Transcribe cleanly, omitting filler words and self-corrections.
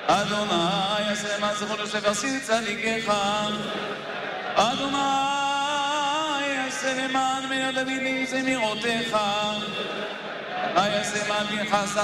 אדוני יעשה למען זכור יושב יחסית צדיקיך. אדוני יעשה למען בני דוד נמצא מראותיך. יעשה למען פנחס